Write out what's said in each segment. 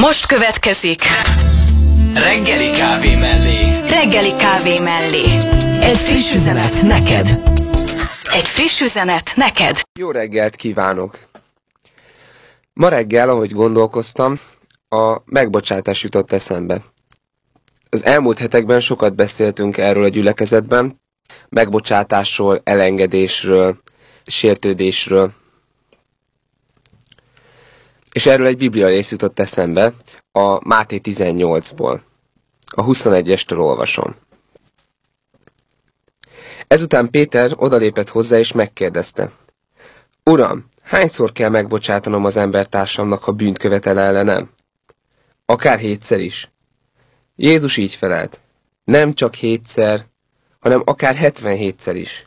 Most következik Reggeli kávé mellé. Reggeli kávé mellé. Egy friss üzenet neked. Egy friss üzenet neked. Jó reggelt kívánok! Ma reggel, ahogy gondolkoztam, a megbocsátás jutott eszembe. Az elmúlt hetekben sokat beszéltünk erről a gyülekezetben, megbocsátásról, elengedésről, sértődésről. És erről egy biblia rész jutott eszembe, a Máté 18-ból. A 21-estől olvasom. Ezután Péter odalépett hozzá és megkérdezte: Uram, hányszor kell megbocsátanom az embertársamnak, ha bűnt követel ellenem? Akár 7-szer is. Jézus így felelt: nem csak 7-szer, hanem akár 77-szer is.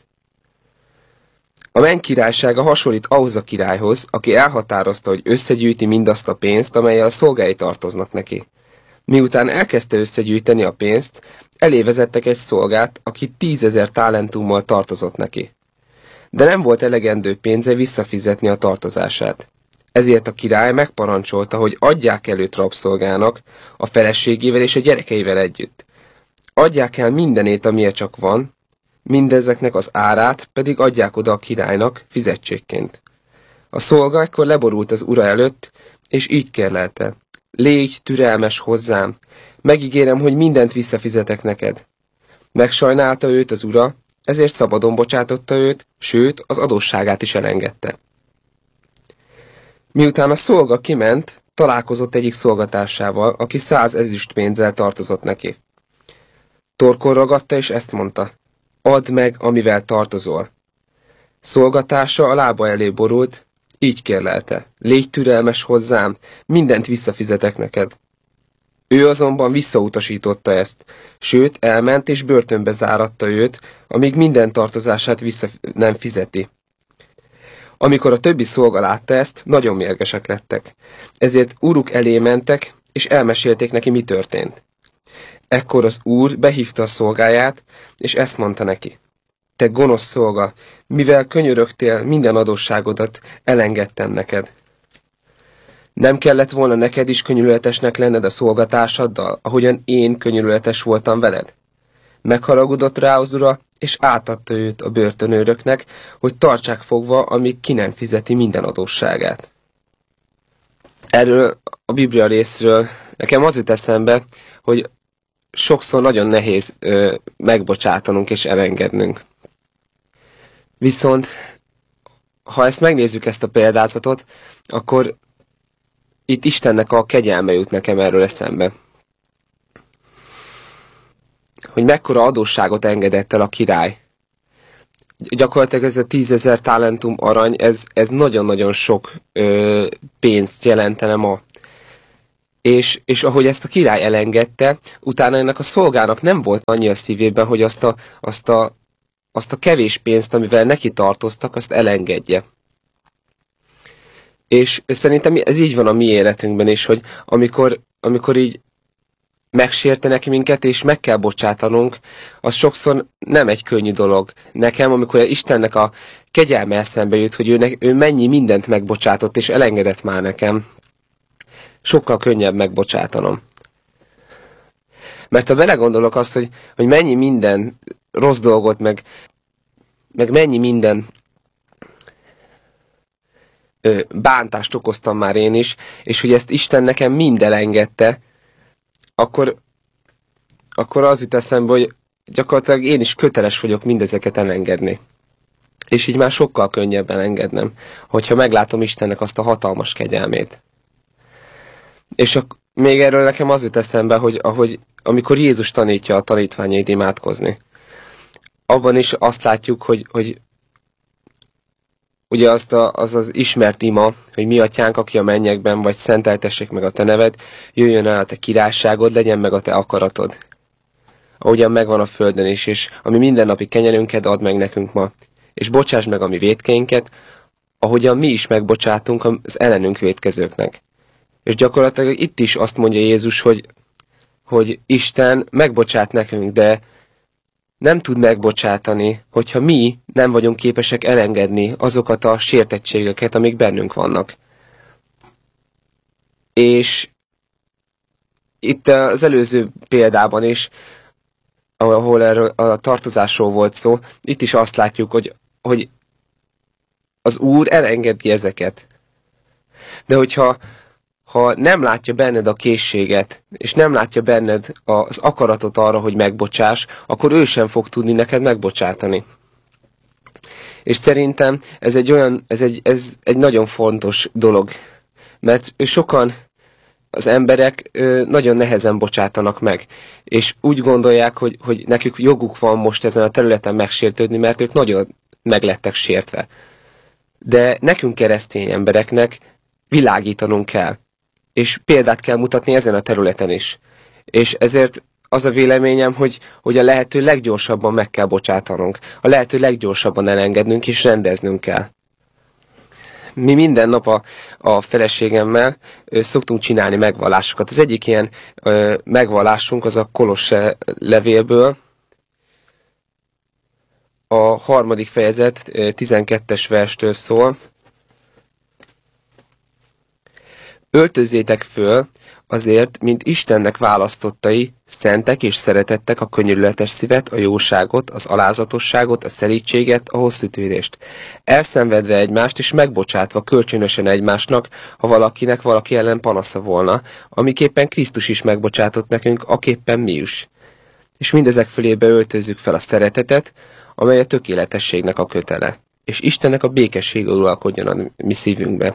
A menny királysága hasonlít ahhoz a királyhoz, aki elhatározta, hogy összegyűjti mindazt a pénzt, amellyel a szolgái tartoznak neki. Miután elkezdte összegyűjteni a pénzt, elé vezettek egy szolgát, aki 10 000 talentummal tartozott neki. De nem volt elegendő pénze visszafizetni a tartozását. Ezért a király megparancsolta, hogy adják el őt rabszolgának, a feleségével és a gyerekeivel együtt. Adják el mindenét, amilyen csak van, mindezeknek az árát pedig adják oda a királynak fizetségként. A szolga ekkor leborult az ura előtt, és így kérlelte: légy türelmes hozzám, megígérem, hogy mindent visszafizetek neked. Megsajnálta őt az ura, ezért szabadon bocsátotta őt, sőt, az adósságát is elengedte. Miután a szolga kiment, találkozott egyik szolgatársával, aki 100 ezüstpénzzel tartozott neki. Torkon ragadta, és ezt mondta: add meg, amivel tartozol. Szolgatársa a lába elé borult, így kérlelte: légy türelmes hozzám, mindent visszafizetek neked. Ő azonban visszautasította ezt, sőt, elment és börtönbe záratta őt, amíg minden tartozását vissza nem fizeti. Amikor a többi szolga látta ezt, nagyon mérgesek lettek. Ezért úruk elé mentek, és elmesélték neki, mi történt. Ekkor az úr behívta a szolgáját, és ezt mondta neki: te gonosz szolga, mivel könyörögtél, minden adósságodat elengedtem neked. Nem kellett volna neked is könyörületesnek lenned a szolgatársaddal, ahogyan én könyörületes voltam veled? Megharagudott rá az ura, és átadta őt a börtönőröknek, hogy tartsák fogva, amíg ki nem fizeti minden adósságát. Erről a biblia részről nekem az jut eszembe, hogy sokszor nagyon nehéz megbocsátanunk és elengednünk. Viszont, ha ezt megnézzük, ezt a példázatot, akkor itt Istennek a kegyelme jut nekem erről eszembe. Hogy mekkora adósságot engedett el a király. Gyakorlatilag ez a 10 000 talentum arany, ez nagyon-nagyon sok pénzt jelentene ma. És ahogy ezt a király elengedte, utána ennek a szolgának nem volt annyi a szívében, hogy azt a kevés pénzt, amivel neki tartoztak, azt elengedje. És szerintem ez így van a mi életünkben is, hogy amikor így megsértenek minket, és meg kell bocsátanunk, az sokszor nem egy könnyű dolog. Nekem, amikor Istennek a kegyelme eszembe jut, hogy ő mennyi mindent megbocsátott, és elengedett már nekem, sokkal könnyebb megbocsátanom. Mert ha belegondolok azt, hogy mennyi minden rossz dolgot, meg mennyi minden bántást okoztam már én is, és hogy ezt Isten nekem mind elengedte, akkor az jut eszembe, hogy gyakorlatilag én is köteles vagyok mindezeket elengedni. És így már sokkal könnyebb elengednem, hogyha meglátom Istennek azt a hatalmas kegyelmét. És még erről nekem az jut eszembe, hogy amikor Jézus tanítja a tanítványait imádkozni, abban is azt látjuk, hogy ugye az ismert ima, hogy mi atyánk, aki a mennyekben vagy, szenteltessék meg a te neved, jöjjön el a te királyságod, legyen meg a te akaratod. Ahogyan megvan a földön is, és ami mindennapi kenyerünket add meg nekünk ma. És bocsásd meg a mi vétkeinket, ahogyan mi is megbocsátunk az ellenünk vétkezőknek. És gyakorlatilag itt is azt mondja Jézus, hogy Isten megbocsát nekünk, de nem tud megbocsátani, hogyha mi nem vagyunk képesek elengedni azokat a sértettségeket, amik bennünk vannak. És itt az előző példában is, ahol erről a tartozásról volt szó, itt is azt látjuk, hogy az Úr elengedi ezeket. De hogyha nem látja benned a készséget, és nem látja benned az akaratot arra, hogy megbocsáss, akkor ő sem fog tudni neked megbocsátani. És szerintem ez egy nagyon fontos dolog, mert sokan az emberek nagyon nehezen bocsátanak meg, és úgy gondolják, hogy nekük joguk van most ezen a területen megsértődni, mert ők nagyon meglettek sértve. De nekünk keresztény embereknek világítanunk kell, és példát kell mutatni ezen a területen is. És ezért az a véleményem, hogy a lehető leggyorsabban meg kell bocsátanunk, a lehető leggyorsabban elengednünk és rendeznünk kell. Mi minden nap a feleségemmel szoktunk csinálni megvallásokat. Az egyik ilyen megvallásunk az a Kolosse levélből, a 3. fejezet 12-es verstől szól. Öltözzétek föl azért, mint Istennek választottai, szentek és szeretettek a könyörületes szívet, a jóságot, az alázatosságot, a szelídséget, a hosszútűrést. Elszenvedve egymást és megbocsátva kölcsönösen egymásnak, ha valakinek valaki ellen panasza volna, amiképpen Krisztus is megbocsátott nekünk, aképpen mi is. És mindezek fölébe öltözzük fel a szeretetet, amely a tökéletességnek a kötele. És Istennek a békessége uralkodjon a mi szívünkbe.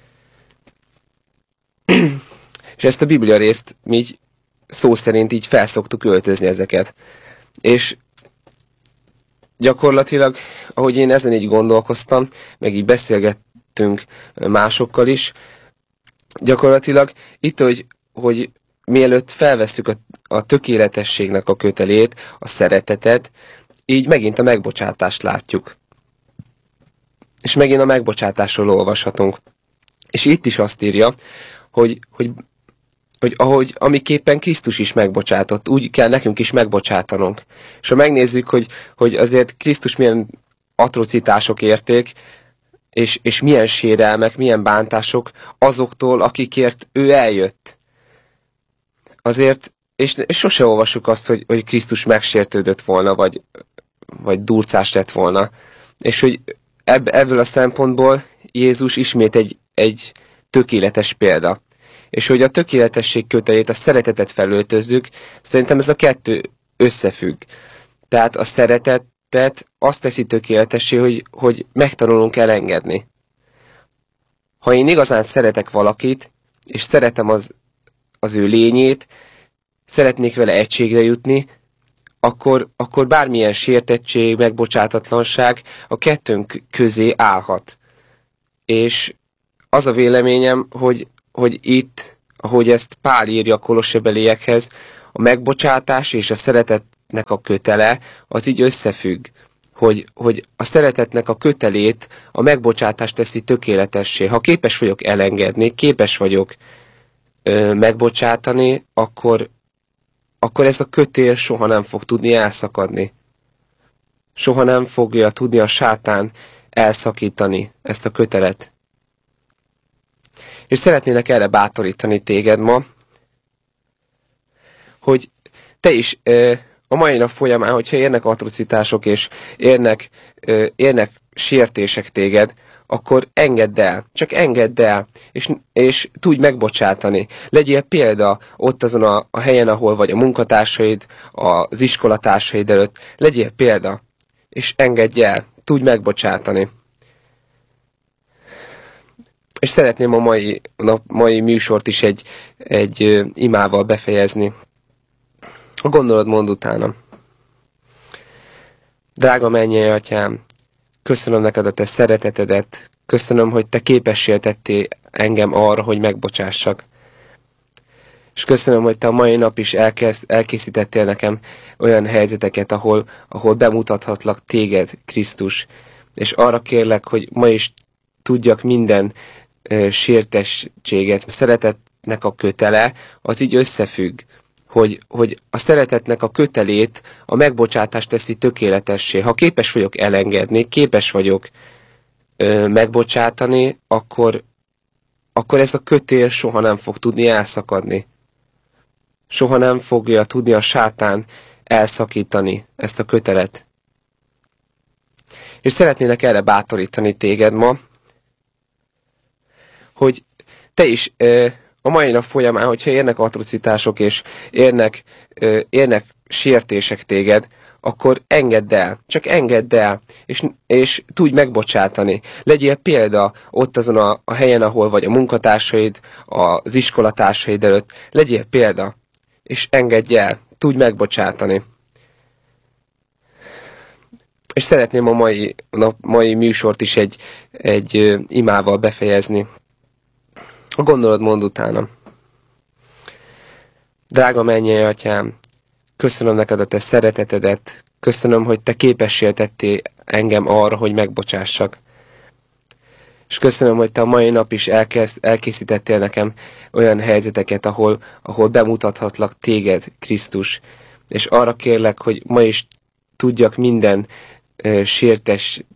És ezt a Biblia részt mi így szó szerint így felszoktuk öltözni ezeket. És gyakorlatilag, ahogy én ezen így gondolkoztam, meg így beszélgettünk másokkal is, gyakorlatilag itt, hogy mielőtt felvesszük a tökéletességnek a kötelét, a szeretetet, így megint a megbocsátást látjuk. És megint a megbocsátásról olvashatunk. És itt is azt írja, hogy ahogy amiképpen Krisztus is megbocsátott, úgy kell nekünk is megbocsátanunk. És ha megnézzük, hogy azért Krisztus milyen atrocitások érték, és milyen sérelmek, milyen bántások azoktól, akikért ő eljött. Azért, és sose olvassuk azt, hogy Krisztus megsértődött volna, vagy durcás lett volna. És hogy ebből a szempontból Jézus ismét egy tökéletes példa. És hogy a tökéletesség kötelét, a szeretetet felöltözzük, szerintem ez a kettő összefügg. Tehát a szeretetet azt teszi tökéletessé, hogy megtanulunk elengedni. Ha én igazán szeretek valakit, és szeretem az ő lényét, szeretnék vele egységre jutni, akkor bármilyen sértettség, megbocsátatlanság a kettőnk közé állhat. És az a véleményem, hogy itt, ahogy ezt Pál írja a kolossebeliekhez, a megbocsátás és a szeretetnek a kötele, az így összefügg, hogy a szeretetnek a kötelét a megbocsátást teszi tökéletessé. Ha képes vagyok elengedni, képes vagyok megbocsátani, akkor ez a kötél soha nem fog tudni elszakadni. Soha nem fogja tudni a sátán elszakítani ezt a kötelet. És szeretnének erre bátorítani téged ma, hogy te is a mai nap folyamán, hogyha érnek atrocitások és érnek sértések téged, akkor engedd el, csak engedd el, és tudj megbocsátani. Legyél példa ott azon a helyen, ahol vagy a munkatársaid, az iskolatársaid előtt. Legyél példa, és engedj el, tudj megbocsátani. És szeretném a mai műsort is egy imával befejezni. A gondolod, mondd utána. Drága mennyei Atyám, köszönöm neked a te szeretetedet, köszönöm, hogy te képessé tettél engem arra, hogy megbocsássak. És köszönöm, hogy te a mai nap is elkészítettél nekem olyan helyzeteket, ahol bemutathatlak téged, Krisztus. És arra kérlek, hogy ma is tudjak minden sértettséget, a szeretetnek a kötele, az így összefügg, hogy a szeretetnek a kötelét a megbocsátást teszi tökéletessé. Ha képes vagyok elengedni, képes vagyok megbocsátani, akkor ez a kötél soha nem fog tudni elszakadni. Soha nem fogja tudni a sátán elszakítani ezt a kötelet. És szeretnélek erre bátorítani téged ma, hogy te is a mai nap folyamán, hogyha érnek atrocitások és érnek sértések téged, akkor engedd el, csak engedd el, és tudj megbocsátani. Legyél példa ott azon a helyen, ahol vagy a munkatársaid, az iskolatársaid előtt. Legyél példa, és engedj el, tudj megbocsátani. És szeretném a mai műsort is egy imával befejezni. Ha gondolod, mondd utána. Drága mennyei Atyám, köszönöm neked a te szeretetedet, köszönöm, hogy te képessé tettél engem arra, hogy megbocsássak. És köszönöm, hogy te a mai nap is elkészítettél nekem olyan helyzeteket, ahol bemutathatlak téged, Krisztus. És arra kérlek, hogy ma is tudjak minden